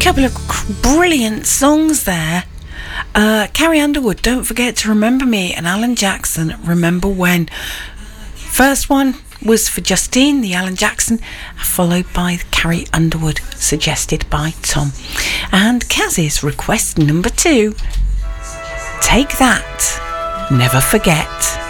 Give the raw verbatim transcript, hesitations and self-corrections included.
couple of brilliant songs there. Uh, Carrie Underwood, Don't Forget to Remember Me, and Alan Jackson, Remember When. First one was for Justine, the Alan Jackson, followed by Carrie Underwood, suggested by Tom. And Kaz's request number two, Take That, Never Forget.